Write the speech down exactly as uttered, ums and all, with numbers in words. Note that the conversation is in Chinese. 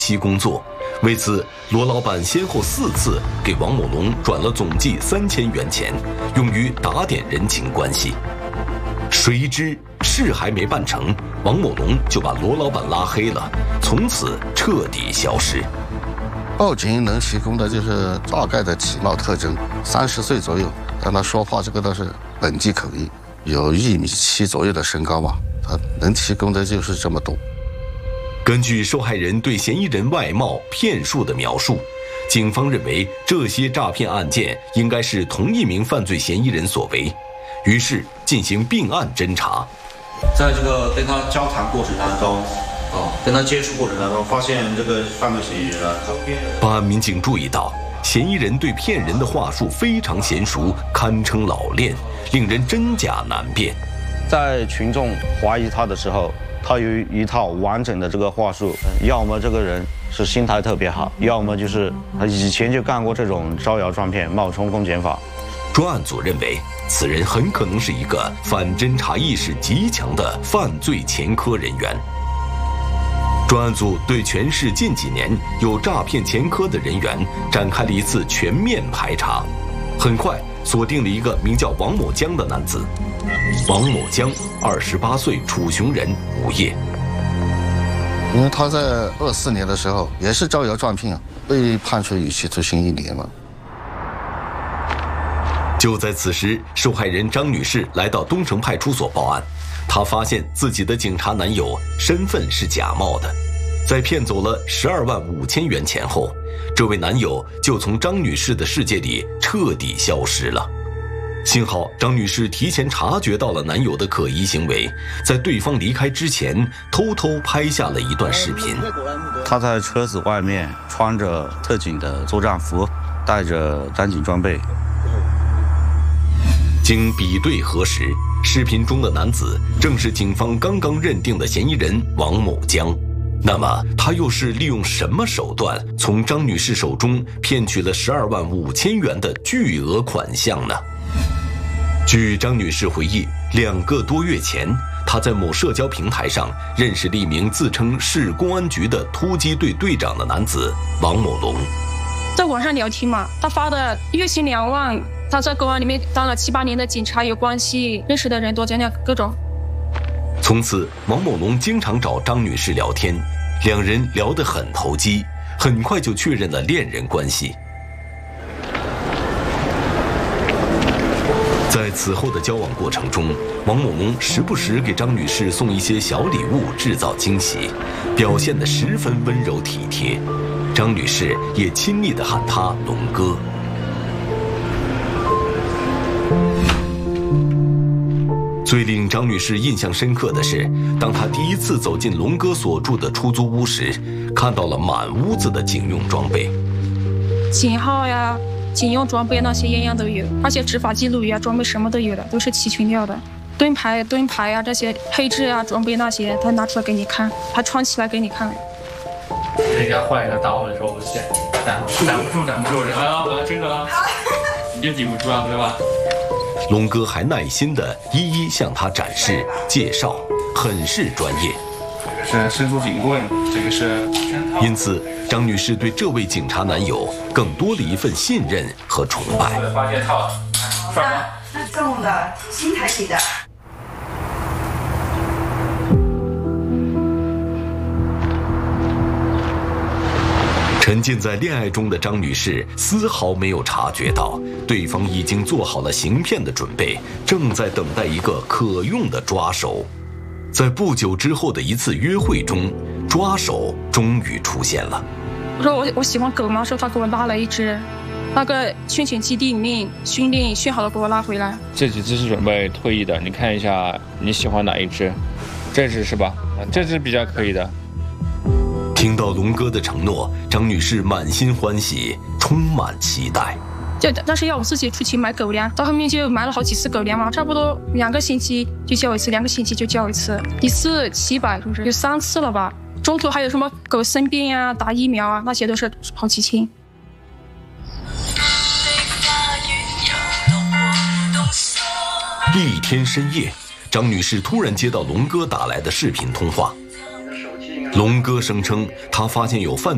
期工作。为此，罗老板先后四次给王某龙转了总计三千元钱，用于打点人情关系。谁知事还没办成，王某龙就把罗老板拉黑了，从此彻底消失。 报警能提供的就是大概的体貌特征，三十岁左右，但他说话这个都是本地口音，有一米七左右的身高吧，他能提供的就是这么多。 根据受害人对嫌疑人外貌、骗术的描述，警方认为这些诈骗案件应该是同一名犯罪嫌疑人所为，于是进行并案侦查。 在这个跟他交谈过程当中，哦，跟他接触过程当中，发现这个犯罪嫌疑人啊， 办案民警注意到，嫌疑人对骗人的话术非常娴熟，堪称老练，令人真假难辨。 在群众怀疑他的时候，他有一套完整的这个话术，要么这个人是心态特别好，要么就是他以前就干过这种招摇撞骗、冒充公检法。 专案组认为，此人很可能是一个反侦查意识极强的犯罪前科人员。专案组对全市近几年有诈骗前科的人员展开了一次全面排查，很快锁定了一个名叫王某江的男子。王某江，二十八岁，楚雄人，无业。 因为他在二四年的时候也是招摇撞骗，被判处有期徒刑一年了。 就在此时，受害人张女士来到东城派出所报案，她发现自己的警察男友身份是假冒的，在骗走了十二万五千元钱后，这位男友就从张女士的世界里彻底消失了。幸好张女士提前察觉到了男友的可疑行为，在对方离开之前偷偷拍下了一段视频。 他在车子外面穿着特警的作战服，带着战警装备。 经比对核实，视频中的男子正是警方刚刚认定的嫌疑人王某江。那么他又是利用什么手段从张女士手中骗取了十二万五千元的巨额款项呢？据张女士回忆，两个多月前，她在某社交平台上认识了一名自称市公安局的突击队队长的男子王某龙。 在网上聊天嘛，他发的月薪两万，他在公安里面当了七八年的警察，有关系，认识的人多，这样各种。 从此，王某龙经常找张女士聊天，两人聊得很投机，很快就确认了恋人关系。在此后的交往过程中，王某龙时不时给张女士送一些小礼物，制造惊喜，表现得十分温柔体贴。张女士也亲昵地喊他龙哥。最令张女士印象深刻的是，当她第一次走进龙哥所住的出租屋时，看到了满屋子的警用装备， 警号呀、警用装备那些样样都有，而且执法记录仪啊、装备什么都有的，都是齐全掉的。盾牌、盾牌啊这些配置啊、装备那些，他拿出来给你看，他穿起来给你看。 人家换一个打我的时候，我先挡挡不住，挡不住，哎呀，我要这个了，你就顶不住了，对吧？ 龙哥还耐心地一一向他展示、介绍，很是专业。 这个是伸缩警棍，这个是。 因此，张女士对这位警察男友更多了一份信任和崇拜。 发现套， 是重的，新台起的。 沉浸在恋爱中的张女士丝毫没有察觉到，对方已经做好了行骗的准备，正在等待一个可用的抓手。在不久之后的一次约会中，抓手终于出现了。 我说我我喜欢狗嘛，说他给我拉了一只，那个训犬基地里面训练训好了，给我拉回来。 这几只是准备退役的，你看一下你喜欢哪一只？这只是吧？这只比较可以的。 听到龙哥的承诺，张女士满心欢喜，充满期待。 就但是要我自己出去买狗粮，到后面就买了好几次狗粮嘛，差不多两个星期就交一次，两个星期就交一次，一次七百，就是有三次了吧。中途还有什么狗生病呀、打疫苗啊，那些都是好几千。 一天深夜，张女士突然接到龙哥打来的视频通话。龙哥声称，他发现有犯